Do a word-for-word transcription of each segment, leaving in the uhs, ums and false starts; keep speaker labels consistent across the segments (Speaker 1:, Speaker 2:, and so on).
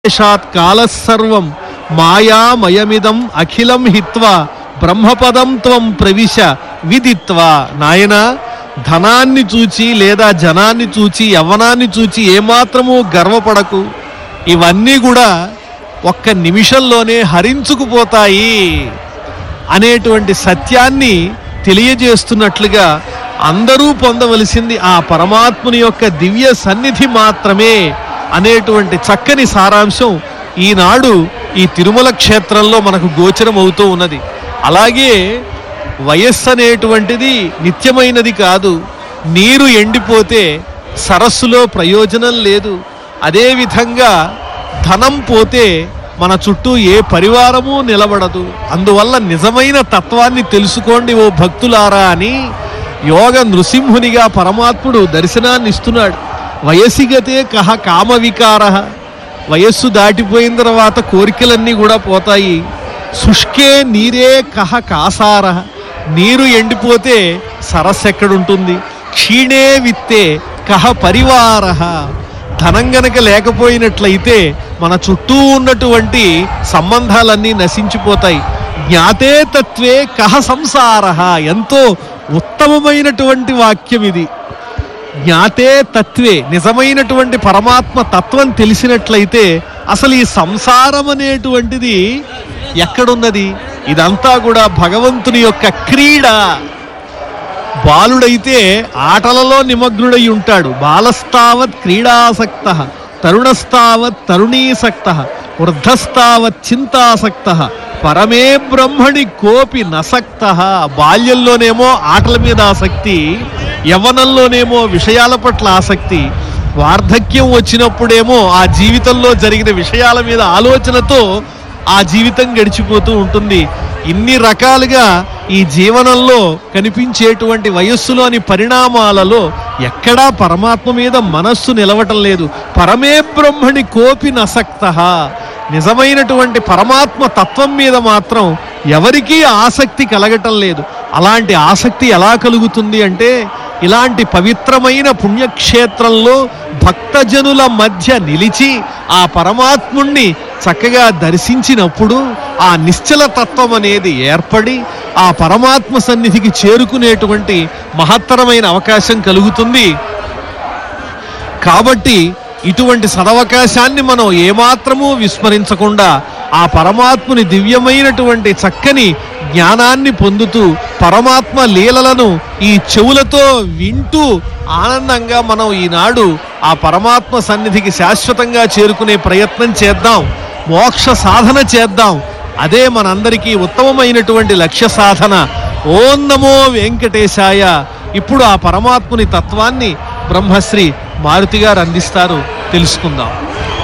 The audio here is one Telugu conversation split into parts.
Speaker 1: దేశాత్ కాలసర్వం మాయామయమిదం అఖిలం హిత్వా బ్రహ్మపదం త్వం ప్రవిశ విదిత్వా. నాయన, ధనాన్ని చూచి లేదా జనాన్ని చూచి యవ్వనాన్ని చూచి ఏమాత్రము గర్వపడకు. ఇవన్నీ కూడా ఒక్క నిమిషంలోనే హరించుకుపోతాయి అనేటువంటి సత్యాన్ని తెలియజేస్తున్నట్లుగా అందరూ పొందవలసింది ఆ పరమాత్ముని యొక్క దివ్య సన్నిధి మాత్రమే అనేటువంటి చక్కని సారాంశం ఈనాడు ఈ తిరుమల క్షేత్రంలో మనకు గోచరం అవుతూ ఉన్నది. అలాగే వయస్సు అనేటువంటిది నిత్యమైనది కాదు. నీరు ఎండిపోతే సరస్సులో ప్రయోజనం లేదు. అదేవిధంగా ధనం పోతే మన చుట్టూ ఏ పరివారము నిలబడదు. అందువల్ల నిజమైన తత్వాన్ని తెలుసుకోండి ఓ భక్తులారా అని యోగ నృసింహునిగా పరమాత్ముడు దర్శనాన్ని ఇస్తున్నాడు. వయసిగతే కహ కామ వికార. వయస్సు దాటిపోయిన తర్వాత కోరికలన్నీ కూడా పోతాయి. శుష్కే నీరే కహ కాసార. నీరు ఎండిపోతే సరస్సు ఎక్కడుంటుంది? క్షీణే విత్తే కహ పరివార. ధనం గనక లేకపోయినట్లయితే మన చుట్టూ ఉన్నటువంటి సంబంధాలన్నీ నశించిపోతాయి. జ్ఞాతే తత్వే కహ సంసార. ఎంతో ఉత్తమమైనటువంటి వాక్యం ఇది. జ్ఞాతే తత్వే, నిజమైనటువంటి పరమాత్మ తత్వం తెలిసినట్లయితే అసలు ఈ సంసారం అనేటువంటిది ఎక్కడున్నది? ఇదంతా కూడా భగవంతుని యొక్క క్రీడ. బాలుడైతే ఆటలలో నిమగ్నుడై ఉంటాడు. బాలస్తావత్ క్రీడాసక్త, తరుణస్తావత్ తరుణీసక్త, వృద్ధస్తావత్ చింతాసక్త, పరమే బ్రహ్మణి కోపి నసక్త. బాల్యంలోనేమో ఆటల మీద ఆసక్తి, యవ్వనంలోనేమో విషయాల పట్ల ఆసక్తి, వార్ధక్యం వచ్చినప్పుడేమో ఆ జీవితంలో జరిగిన విషయాల మీద ఆలోచనతో ఆ జీవితం గడిచిపోతూ ఉంటుంది. ఇన్ని రకాలుగా ఈ జీవనంలో కనిపించేటువంటి వయస్సులోని పరిణామాలలో ఎక్కడా పరమాత్మ మీద మనస్సు నిలవటం లేదు. పరమే బ్రహ్మణి కోపి నసక్త. నిజమైనటువంటి పరమాత్మ తత్వం మీద మాత్రం ఎవరికీ ఆసక్తి కలగటం లేదు. అలాంటి ఆసక్తి ఎలా కలుగుతుంది అంటే, ఇలాంటి పవిత్రమైన పుణ్యక్షేత్రంలో భక్తజనుల మధ్య నిలిచి ఆ పరమాత్ముణ్ణి చక్కగా దర్శించినప్పుడు ఆ నిశ్చల తత్వం అనేది ఏర్పడి ఆ పరమాత్మ సన్నిధికి చేరుకునేటువంటి మహత్తరమైన అవకాశం కలుగుతుంది. కాబట్టి ఇటువంటి సదవకాశాన్ని మనం ఏమాత్రమూ విస్మరించకుండా ఆ పరమాత్ముని దివ్యమైనటువంటి చక్కని జ్ఞానాన్ని పొందుతూ పరమాత్మ లీలలను ఈ చెవులతో వింటూ ఆనందంగా మనం ఈనాడు ఆ పరమాత్మ సన్నిధికి శాశ్వతంగా చేరుకునే ప్రయత్నం చేద్దాం. మోక్ష సాధన చేద్దాం. అదే మనందరికీ ఉత్తమమైనటువంటి లక్ష్య సాధన. ఓం నమో వెంకటేశాయ. ఇప్పుడు ఆ పరమాత్ముని తత్వాన్ని బ్రహ్మశ్రీ మారుతి గారు అందిస్తారు, తెలుసుకుందాం.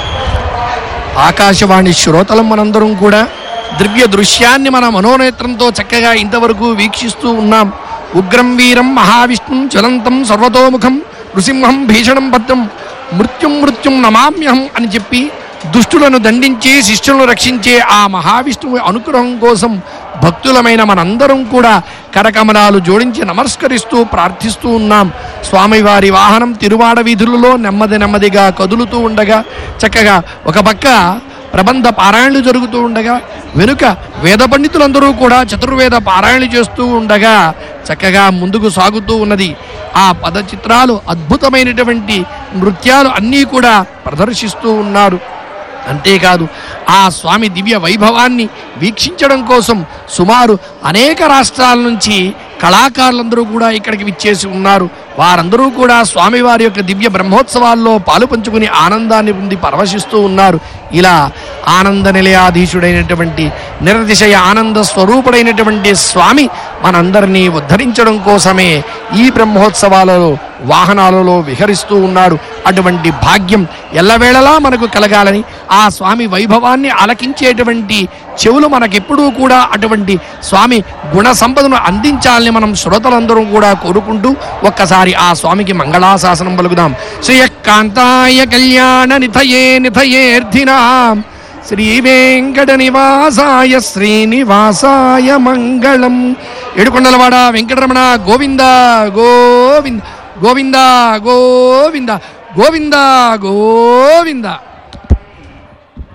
Speaker 2: ఆకాశవాణి శ్రోతలం మనందరం కూడా దివ్య దృశ్యాన్ని మన మనోనేత్రంతో చక్కగా ఇంతవరకు వీక్షిస్తూ ఉన్నాం. ఉగ్రం వీరం మహావిష్ణుం జ్వలంతం సర్వతోముఖం నృసింహం భీషణం భద్రం మృత్యుం మృత్యుం నమామ్యహం అని చెప్పి దుష్టులను దండించి శిష్యులను రక్షించే ఆ మహావిష్ణువు అనుగ్రహం కోసం భక్తులమైన మనందరం కూడా కరకమలాలు జోడించి నమస్కరిస్తూ ప్రార్థిస్తూ ఉన్నాం. స్వామివారి వాహనం తిరువాడ వీధులలో నెమ్మది నెమ్మదిగా కదులుతూ ఉండగా, చక్కగా ఒక పక్క ప్రబంధ పారాయణలు జరుగుతూ ఉండగా, వెనుక వేద పండితులందరూ కూడా చతుర్వేద పారాయణలు చేస్తూ ఉండగా చక్కగా ముందుకు సాగుతూ ఉన్నది. ఆ పద చిత్రాలు, అద్భుతమైనటువంటి నృత్యాలు అన్నీ కూడా ప్రదర్శిస్తూ ఉన్నారు. అంతేకాదు ఆ స్వామి దివ్య వైభవాన్ని వీక్షించడం కోసం సుమారు అనేక రాష్ట్రాల నుంచి కళాకారులందరూ కూడా ఇక్కడికి విచ్చేసి ఉన్నారు. వారందరూ కూడా స్వామివారి యొక్క దివ్య బ్రహ్మోత్సవాల్లో పాలు పంచుకుని ఆనందాన్ని పొంది పరవశిస్తూ ఉన్నారు. ఇలా ఆనంద నిలయాధీశుడైనటువంటి నిరతిశయ ఆనంద స్వరూపుడైనటువంటి స్వామి మనందరినీ ఉద్ధరించడం కోసమే ఈ బ్రహ్మోత్సవాలలో వాహనాలలో విహరిస్తూ ఉన్నాడు. అటువంటి భాగ్యం ఎల్లవేళలా మనకు కలగాలని, ఆ స్వామి వైభవాన్ని ఆలకించేటువంటి చెవులు మనకెప్పుడూ కూడా అటువంటి స్వామి గుణ సంపదను అందించాలని మనం శ్రోతలందరూ కూడా కోరుకుంటూ ఒక్కసారి ఆ స్వామికి మంగళాశాసనం పలుకుదాం. శ్రీయకాంతాయ కళ్యాణ నిథయే నిథయేర్ధినాం శ్రీ వెంకట నివాసాయ శ్రీనివాసాయ మంగళం. ఏడుకొండలవాడ వెంకటరమణ గోవింద గోవింద గోవింద గోవింద గోవింద గోవింద.